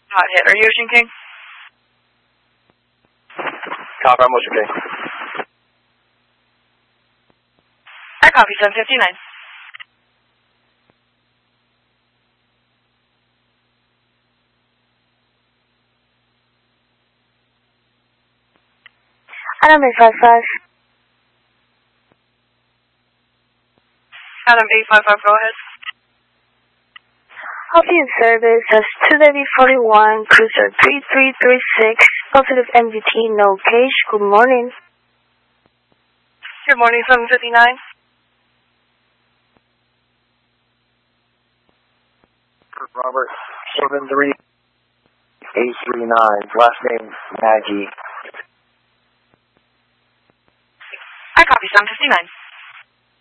Hot hit. Are you Ocean King? Copy, I'm Ocean King. I copy 759. Adam 855. Adam 855, go ahead. Copy in service as 24041, cruiser 3336, positive MVT, no cage. Good morning. Good morning, 759. Robert 73839, last name Maggie. I copy 759.